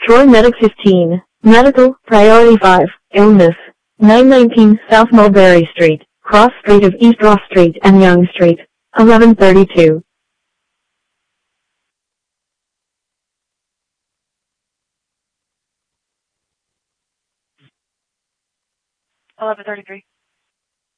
Troy Medic 15. Medical, Priority 5, Illness. 919 South Mulberry Street, cross street of East Ross Street and Young Street. 1132. 1133.